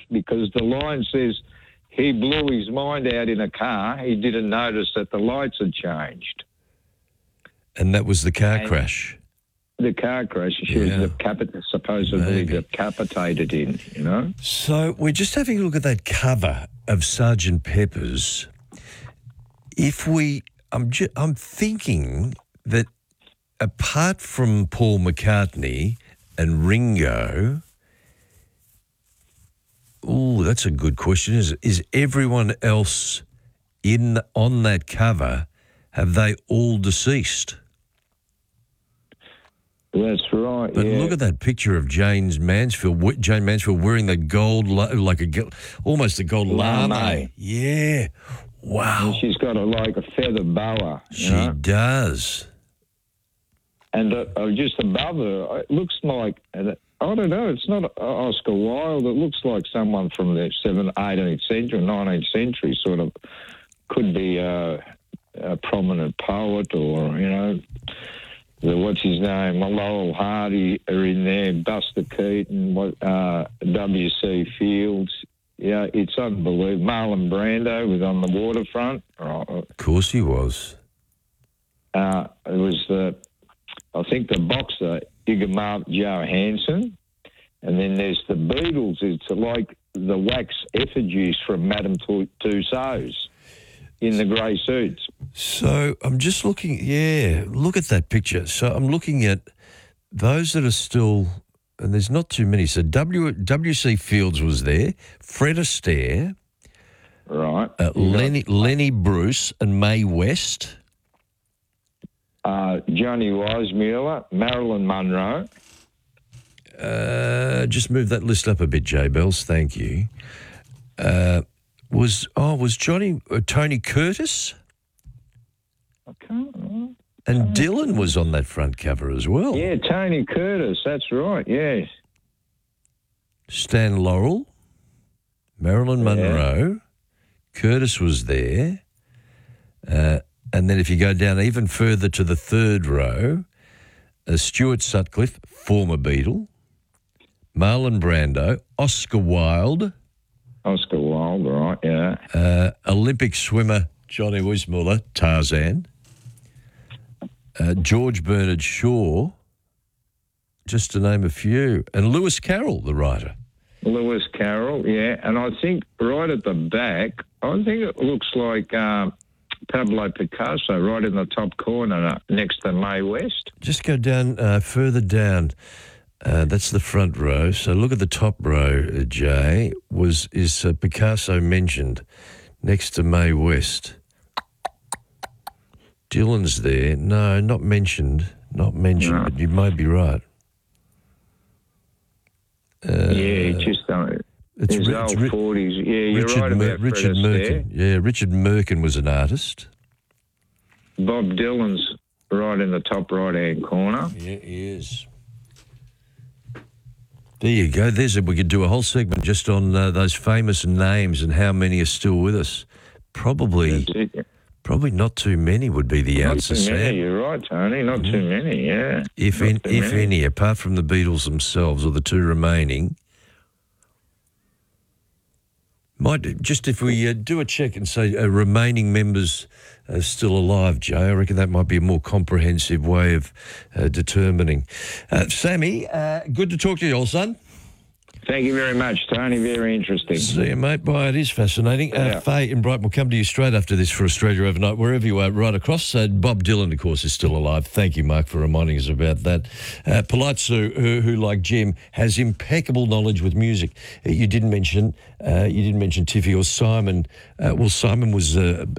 because the line says he blew his mind out in a car. He didn't notice that the lights had changed. And that was the car crash. The car crash. She was supposedly decapitated in, you know. So we're just having a look at that cover of Sgt. Pepper's. I'm thinking that apart from Paul McCartney and Ringo, that's a good question. Is everyone else on that cover, have they all deceased? That's right. But look at that picture of Jane Mansfield wearing the gold, almost a gold lame. Yeah. Wow. And she's got a feather boa. She does. And just above her, it looks like, I don't know, it's not Oscar Wilde. It looks like someone from the 18th century, 19th century, sort of, could be a prominent poet or, you know, what's his name, Lowell Hardy are in there, Buster Keaton, W.C. Fields. Yeah, it's unbelievable. Marlon Brando was on the waterfront. Of course he was. It was I think the boxer, Ingemar Johansson. And then there's the Beatles. It's like the wax effigies from Madame Tussauds in the grey suits. So I'm just looking, look at that picture. So I'm looking at those that are still, and there's not too many. So W.C. Fields was there, Fred Astaire, right? Lenny Bruce and Mae West. Johnny Weissmuller, Marilyn Monroe. Just move that list up a bit, J. Bells. Thank you. Was Tony Curtis? Okay. And Dylan was on that front cover as well. Yeah, Tony Curtis. That's right. Yes. Stan Laurel, Marilyn Monroe, Curtis was there. And then if you go down even further to the third row, Stuart Sutcliffe, former Beatle, Marlon Brando, Oscar Wilde. Oscar Wilde, right, yeah. Olympic swimmer Johnny Weissmuller, Tarzan. George Bernard Shaw, just to name a few. And Lewis Carroll, the writer. Lewis Carroll, yeah. And I think right at the back, I think it looks like Pablo Picasso right in the top corner next to Mae West. Just go down, further down. That's the front row. So look at the top row, Jay. Is Picasso mentioned next to Mae West? Dylan's there. No, not mentioned. Not mentioned, but you may be right. It's his old 40s. Yeah, you're right about Richard Merkin. Yeah, Richard Merkin was an artist. Bob Dylan's right in the top right-hand corner. Yeah, he is. There you go. We could do a whole segment just on those famous names and how many are still with us. Probably not too many would be the answer, Not too many, Sam. you're right, Tony. Not too many, yeah. If any, apart from the Beatles themselves or the two remaining. If we do a check and say remaining members are still alive, Jay, I reckon that might be a more comprehensive way of determining. Sammy, good to talk to you, old son. Thank you very much, Tony. Very interesting. See you, mate. Boy, it is fascinating. Faye in Brighton will come to you straight after this for Australia Overnight, wherever you are, right across. Bob Dylan, of course, is still alive. Thank you, Mark, for reminding us about that. Polite Sue, who, like Jim, has impeccable knowledge with music. You didn't mention Tiffy or Simon. Simon was